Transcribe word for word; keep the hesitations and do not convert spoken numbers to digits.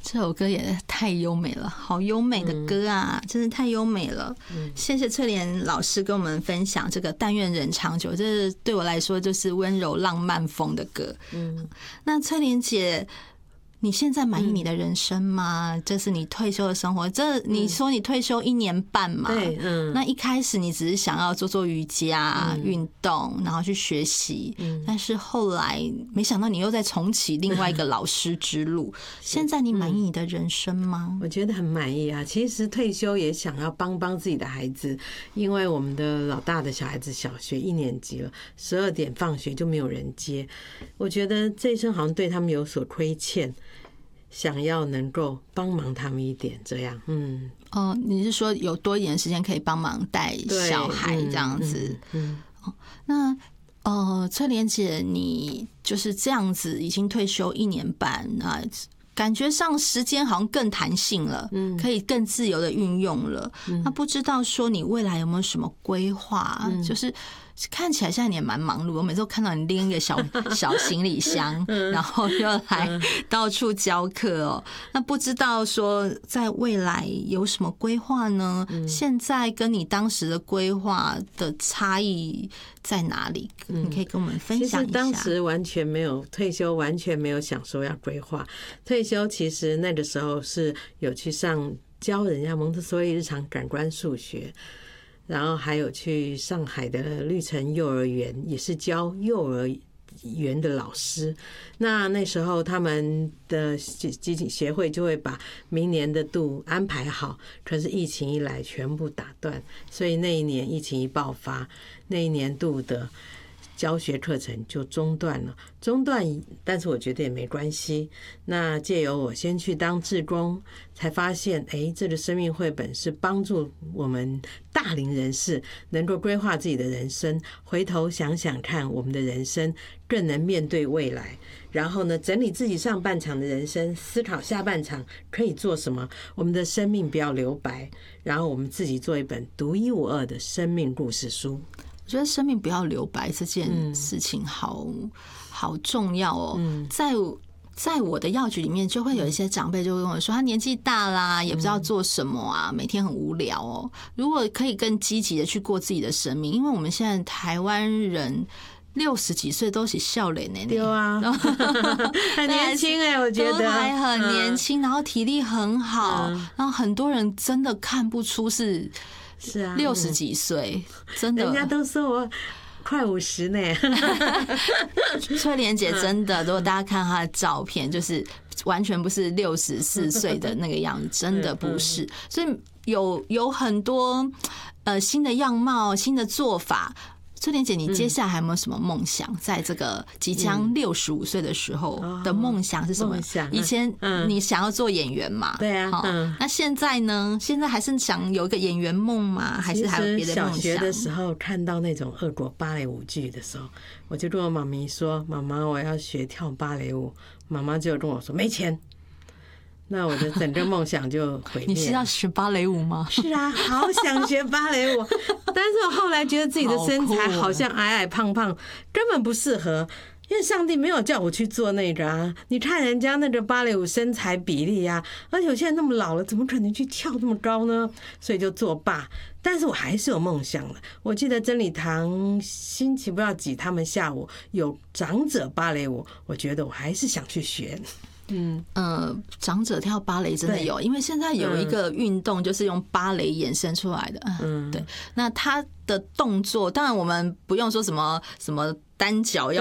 这首歌也太优美了，好优美的歌啊，嗯、真是太优美了。嗯、谢谢翠莲老师跟我们分享这个《但愿人长久》，这对我来说就是温柔浪漫风的歌。嗯，那翠莲姐，你现在满意你的人生吗？嗯、这是你退休的生活。这你说你退休一年半嘛？对，嗯。那一开始你只是想要做做瑜伽、运、嗯、动，然后去学习。嗯。但是后来没想到你又在重启另外一个老师之路。现在你满意你的人生吗？ 我觉得很满意啊。其实退休也想要帮帮自己的孩子，因为我们的老大的小孩子小学一年级了，十二点放学就没有人接。我觉得这一生好像对他们有所亏欠。想要能够帮忙他们一点，这样，嗯， 哦，你是说有多一点时间可以帮忙带小孩这样子？嗯，嗯嗯那呃，翠莲姐，你就是这样子，已经退休一年半啊，感觉上时间好像更弹性了，嗯，可以更自由的运用了。嗯、那不知道说你未来有没有什么规划？嗯、就是看起来现在你也蛮忙碌，我每次都看到你拎一个小小行李箱，然后又来到处教课哦。那不知道说在未来有什么规划呢？现在跟你当时的规划的差异在哪里？你可以跟我们分享一下。 其实当时完全没有退休，完全没有想说要规划退休。其实那个时候是有去上教人家蒙特梭利日常感官数学。然后还有去上海的绿城幼儿园，也是教幼儿园的老师。那那时候他们的基金协会就会把明年的度安排好，可是疫情一来全部打断，所以那一年疫情一爆发，那一年度的教学课程就中断了，中断，但是我觉得也没关系。那借由我先去当志工，才发现，哎，这个生命绘本是帮助我们大龄人士能够规划自己的人生，回头想想看，我们的人生更能面对未来。然后呢，整理自己上半场的人生，思考下半场可以做什么，我们的生命不要留白，然后我们自己做一本独一无二的生命故事书。 我觉得生命不要留白这件事情好、嗯、好重要哦。嗯、在在我的药局里面，就会有一些长辈就会跟我说，他年纪大啦，也不知道做什么啊，每天很无聊哦。如果可以更积极的去过自己的生命，因为我们现在台湾人六十几岁都是少年呢， 对啊，很年轻哎、欸，我觉得都还很年轻，然后体力很好，嗯、然后很多人真的看不出是。 是啊， 六十几岁，真的， 人家都说我快五十呢。 翠莲姐真的，如果大家看她的照片，就是完全不是六十四岁的那个样子，真的不是。所以有有很多呃新的样貌、新的做法。翠莲姐，你接下来还有没有什么梦想？在这个即将六十五岁的时候的梦想是什么？以前你想要做演员嘛？ 对啊。 那现在呢？现在还是想有一个演员梦吗？还是还有别的梦想？ 小学的时候看到那种俄国芭蕾舞剧的时候，我就跟我妈咪说：“妈妈，我要学跳芭蕾舞。”妈妈就跟我说：“没钱。”那我的整个梦想就毁灭了。 你是要学芭蕾舞吗？ 是啊，好想学芭蕾舞，但是我后来觉得自己的身材好像矮矮胖胖，根本不适合。因为上帝没有叫我去做那个啊！你看人家那个芭蕾舞身材比例啊，而且我现在那么老了，怎么可能去跳那么高呢？所以就作罢。但是我还是有梦想的。我记得真理堂星期不知道几，他们下午有长者芭蕾舞，我觉得我还是想去学。 嗯呃，长者跳芭蕾真的有，因为现在有一个运动就是用芭蕾衍生出来的。嗯，对。那他的动作，当然我们不用说什么什么单脚要